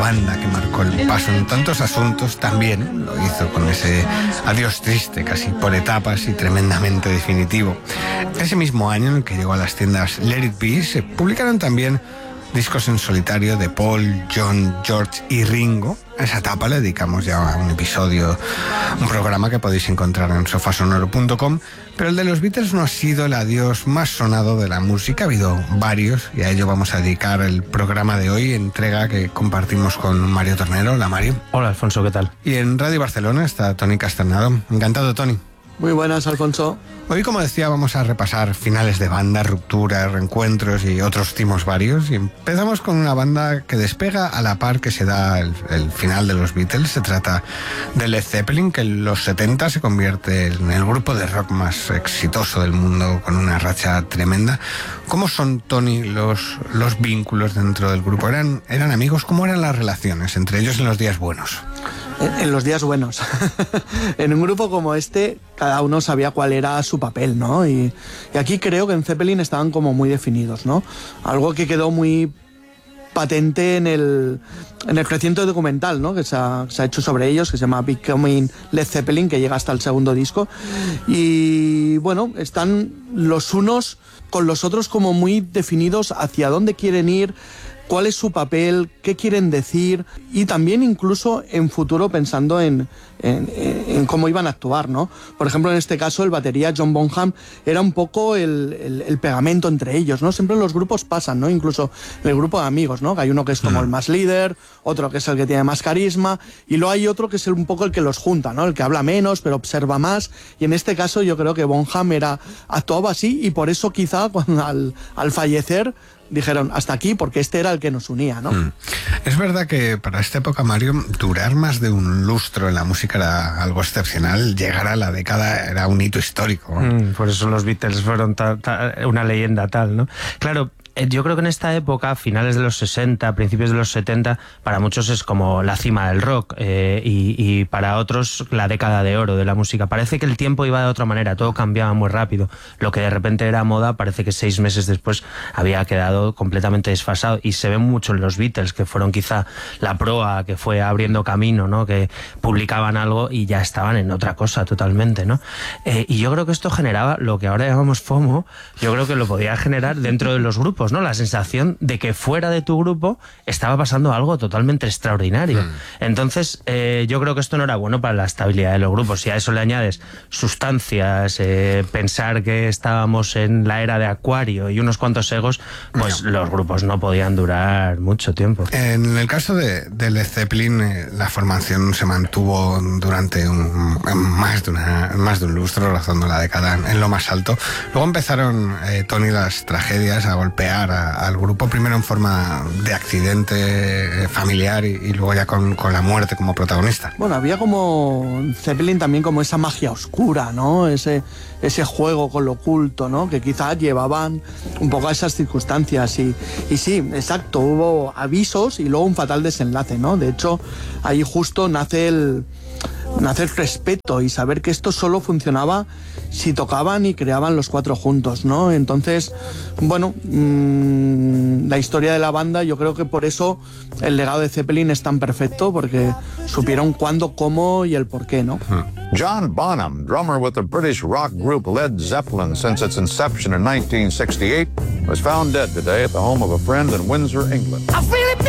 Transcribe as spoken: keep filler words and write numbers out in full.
banda que marcó el paso en tantos asuntos, también lo hizo con ese adiós triste, casi por etapas y tremendamente definitivo. Ese mismo año en el que llegó a las tiendas Let It Be, se publicaron también discos en solitario de Paul, John, George y Ringo. A esa etapa le dedicamos ya un episodio, un programa que podéis encontrar en sofasonoro punto com, pero el de los Beatles no ha sido el adiós más sonado de la música. Ha habido varios y a ello vamos a dedicar el programa de hoy, entrega que compartimos con Mario Tornero. Hola, Mario. Hola, Alfonso, ¿qué tal? Y en Radio Barcelona está Toni Casternado. Encantado, Toni. Muy buenas, Alfonso. Hoy, como decía, vamos a repasar finales de banda, rupturas, reencuentros y otros timos varios. Y empezamos con una banda que despega a la par que se da el, el final de los Beatles. Se trata de Led Zeppelin, que en los setenta se convierte en el grupo de rock más exitoso del mundo, con una racha tremenda. ¿Cómo son, Toni, los, los vínculos dentro del grupo? ¿Eran, eran amigos? ¿Cómo eran las relaciones entre ellos en los días buenos? En los días buenos. En un grupo como este, cada uno sabía cuál era su papel, ¿no? Y, y aquí creo que en Zeppelin estaban como muy definidos, ¿no? Algo que quedó muy patente en el, en el creciente documental, ¿no? Que se ha, se ha hecho sobre ellos, que se llama Becoming Led Zeppelin, que llega hasta el segundo disco. Y bueno, están los unos con los otros como muy definidos hacia dónde quieren ir, cuál es su papel, qué quieren decir, y también incluso en futuro pensando en, en, en cómo iban a actuar, ¿no? Por ejemplo, en este caso el batería John Bonham era un poco el, el, el pegamento entre ellos, ¿no? Siempre en los grupos pasan, ¿no? Incluso en el grupo de amigos, ¿no? Que hay uno que es como el más líder, otro que es el que tiene más carisma, y luego hay otro que es un poco el que los junta, ¿no? El que habla menos pero observa más, y en este caso yo creo que Bonham era, actuaba así, y por eso quizá cuando al, al fallecer dijeron hasta aquí, porque este era el que nos unía, ¿no? Mm. Es verdad que para esta época, Mario, durar más de un lustro en la música era algo excepcional. Llegar a la década era un hito histórico. Mm, por eso los Beatles fueron ta, ta, una leyenda tal, ¿no? Claro, yo creo que en esta época, finales de los sesenta, principios de los setenta, para muchos es como la cima del rock eh, y, y para otros la década de oro de la música. Parece que el tiempo iba de otra manera, todo cambiaba muy rápido. Lo que de repente era moda, parece que seis meses después había quedado completamente desfasado, y se ve mucho en los Beatles, que fueron quizá la proa que fue abriendo camino, ¿no? Que publicaban algo y ya estaban en otra cosa totalmente, ¿no? Eh, y yo creo que esto generaba lo que ahora llamamos FOMO. Yo creo que lo podía generar dentro de los grupos, ¿no? La sensación de que fuera de tu grupo estaba pasando algo totalmente extraordinario. Mm. Entonces, eh, yo creo que esto no era bueno para la estabilidad de los grupos. Si a eso le añades sustancias, eh, pensar que estábamos en la era de Acuario y unos cuantos egos, pues no. Los grupos no podían durar mucho tiempo. En el caso de, de Led Zeppelin, eh, la formación se mantuvo durante un, más, de una, más de un lustro, rozando la década en lo más alto. Luego empezaron, eh, Toni, las tragedias a golpear A, al grupo, primero en forma de accidente familiar y, y luego ya con, con la muerte como protagonista. Bueno, había como Zeppelin también como esa magia oscura, ¿no? Ese, ese juego con lo oculto, ¿no? Que quizás llevaban un poco a esas circunstancias y, y sí, exacto, hubo avisos y luego un fatal desenlace, ¿no? De hecho, ahí justo nace el nace el respeto y saber que esto solo funcionaba si tocaban y creaban los cuatro juntos, ¿no? Entonces, bueno, mmm, la historia de la banda, yo creo que por eso el legado de Zeppelin es tan perfecto, porque supieron cuándo, cómo y el por qué, ¿no? John Bonham, drummer with the British rock group Led Zeppelin since its inception in nineteen sixty-eight, was found dead today at the home of a friend in Windsor, England.